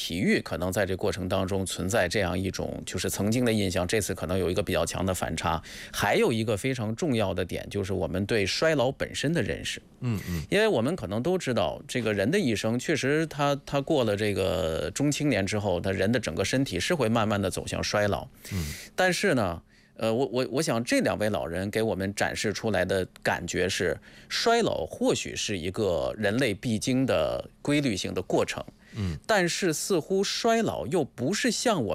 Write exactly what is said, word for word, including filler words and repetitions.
体育可能在这过程当中存在这样一种就是曾经的印象，这次可能有一个比较强的反差。还有一个非常重要的点，就是我们对衰老本身的认识。 嗯嗯， 因为我们可能都知道，这个人的一生确实他他过了这个中青年之后，他人的整个身体是会慢慢的走向衰老。 嗯， 但是呢。呃，我我我想这两位老人给我们展示出来的感觉是，衰老或许是一个人类必经的规律性的过程， 嗯， 但是似乎衰老又不是像我们。